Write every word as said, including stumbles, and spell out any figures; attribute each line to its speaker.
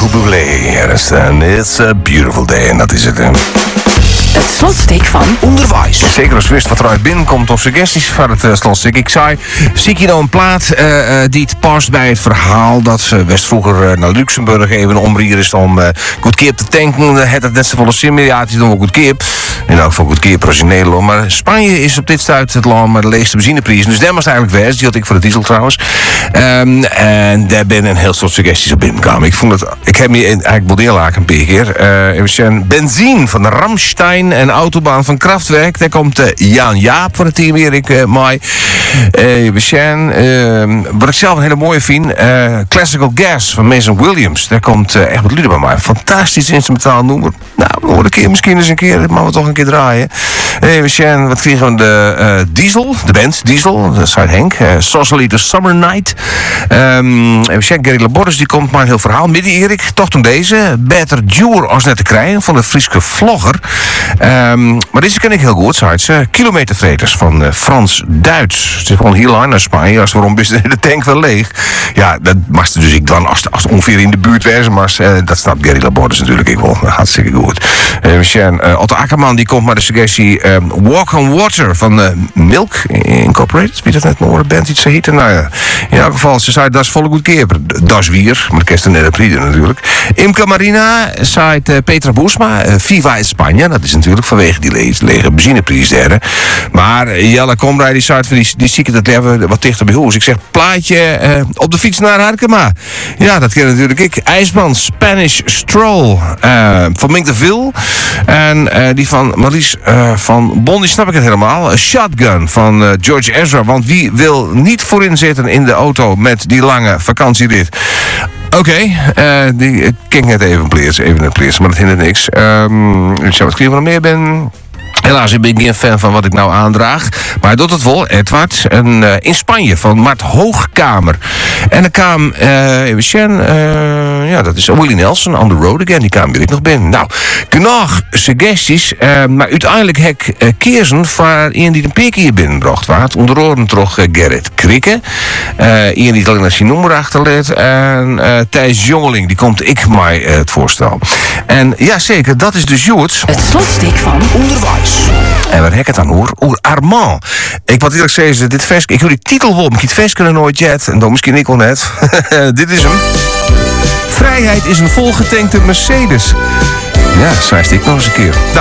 Speaker 1: Michael Bublé. En it's a beautiful day. En dat is het. Hè.
Speaker 2: Het slotstuk van
Speaker 1: onderwijs. Zeker als wist wat eruit binnenkomt of suggesties van het uh, slotstuk. Ik zei, zie ik hier nou een plaat uh, uh, die het past bij het verhaal dat uh, West vroeger uh, naar Luxemburg even een omrier is om uh, goedkeep te tanken. Uh, het het net zo volle sim. Ja, het is dan wel goedkeep. En ook voor goedkeep als in Nederland. Maar Spanje is op dit stuit het land met de leegste benzineprijzen. Dus daar was het eigenlijk vers. Die had ik voor de diesel trouwens. Um, en daar ben een heel soort suggesties op binnenkomen. Ik vond het, ik heb me eigenlijk modelhaken een paar keer. Uh, even benzine van de Ramstein en autobaan van Kraftwerk. Daar komt uh, Jan Jaap van het team Erik uh, Mai. Uh, uh, wat ik zelf een hele mooie vind. Uh, Classical Gas van Mason Williams. Daar komt uh, echt wat luiden bij mij. Fantastisch instrumentaal nummer. Nou, we een keer misschien eens een keer. Dat mag we toch een keer draaien. Uh, wat kregen we? De uh, Diesel. De band Diesel. Dat is uit Henk. Uh, Sausalito the Summer Night. Um, even Gary Labordes die komt maar een heel verhaal. Midden Erik. Toch toen deze. Better Duur als net te krijgen. Van de Frieske Vlogger. Um, maar deze ken ik heel goed. Sites. Uh, Kilometervreters van uh, Frans Duits. Het is gewoon heel lang naar Spanje. Als waarom is de tank wel leeg? Ja, dat mag dus ik dan als, als ongeveer in de buurt wezen. Maar uh, dat snapt Gary Labordes natuurlijk ik wel. Hartstikke goed. Uh, uh, Otto Akkerman die komt maar de suggestie uh, Walk on Water van uh, Milk Incorporated. Wie dat net nog een band iets heet. Nou ja, in elk geval, ze zei dat is volle goed keer. Dat is weer, maar de kerst net op Rieden natuurlijk. Imca Marina zei uh, Petra Boesma, uh, Viva in Spanje. Dat is natuurlijk vanwege die le lege benzineprijs daar. Maar uh, Jelle Komrij die zei van die, die zieke dat leven wat dichter bij huis. Ik zeg plaatje uh, op de fiets naar Harkema. Ja, dat ken natuurlijk ik. IJsman Spanish Stroll uh, van Mink de Ville. En uh, die van Marlies uh, van Bon, die snap ik het helemaal. A Shotgun van uh, George Ezra. Want wie wil niet voorin zitten in de auto met die lange vakantierit? Oké, okay, uh, die ik ken net even pleers, even het pleers, maar dat hindert niks. Um, ik zou wat kriegen nog meer ben. Helaas ik ben ik geen fan van wat ik nou aandraag. Maar hij doet het wel, Edward. En, uh, in Spanje, van Mart Hoogkamer. En dan kwam, uh, even zien, uh, ja, dat is Willie Nelson, On the Road Again. Die kwam ik nog binnen. Nou, genoeg suggesties. Uh, maar uiteindelijk heb ik uh, Keersen voor iemand die een paar keer binnenbracht waard. Onder andere toch uh, Gerrit Krikke. Uh, iemand die alleen als je nummer achterleed. En uh, Thijs Jongeling, die komt ik mij uh, het voorstel. En ja, zeker, dat is dus Joerts.
Speaker 2: Het slotstuk van
Speaker 1: onderwijs. En waar heb ik het dan hoor? Oer Armand. Ik wat eerlijk zeggen, dit vers, ik wil die titel wel, maar ik het vers kunnen nooit jet. En dan misschien ik wel net. Dit is hem. Vrijheid is een volgetankte Mercedes. Ja, zei ik nog eens een keer. Nou.